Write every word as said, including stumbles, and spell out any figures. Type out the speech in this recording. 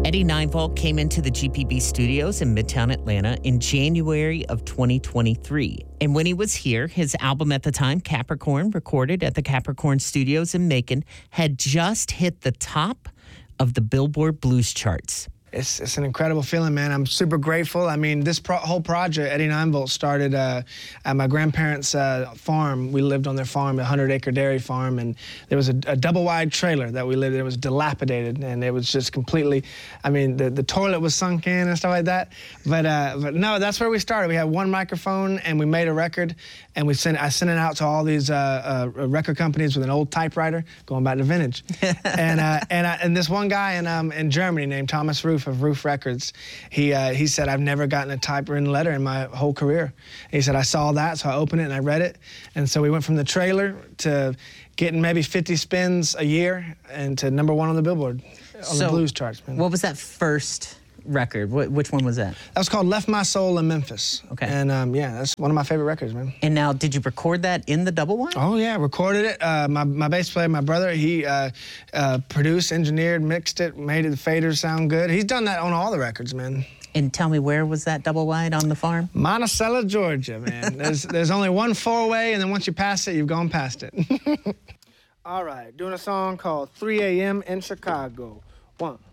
Eddie Ninevolt came into the G P B studios in Midtown Atlanta in January of twenty twenty-three. And when he was here, his album at the time, Capricorn, recorded at the Capricorn Studios in Macon, had just hit the top of the Billboard Blues charts. It's, it's an incredible feeling, man. I'm super grateful. I mean, this pro- whole project, Eddie Ninevolt, started uh, at my grandparents' uh, farm. We lived on their farm, a hundred-acre dairy farm, and there was a, a double-wide trailer that we lived in. It was dilapidated, and it was just completely, I mean, the, the toilet was sunk in and stuff like that. But, uh, but no, that's where we started. We had one microphone, and we made a record, and we sent I sent it out to all these uh, uh, record companies with an old typewriter, going back to vintage. and uh, and, uh, and this one guy in, um, in Germany named Thomas Roof, of Roof Records, he uh, he said, I've never gotten a typewritten letter in my whole career. He said, I saw that, so I opened it and I read it. And so we went from the trailer to getting maybe fifty spins a year and to number one on the Billboard, on So, the blues charts. Man. What was that first record? Wh- which one was that? That was called Left My Soul in Memphis. Okay. And um, yeah, that's one of my favorite records, man. And now, did you record that in the double wide? Oh yeah, recorded it. Uh, my, my bass player, my brother, he uh, uh, produced, engineered, mixed it, made it, the faders sound good. He's done that on all the records, man. And tell me, where was that double wide on the farm? Monticello, Georgia, man. There's, there's only one four-way, and then once you pass it, you've gone past it. All right, doing a song called three a.m. in Chicago. One.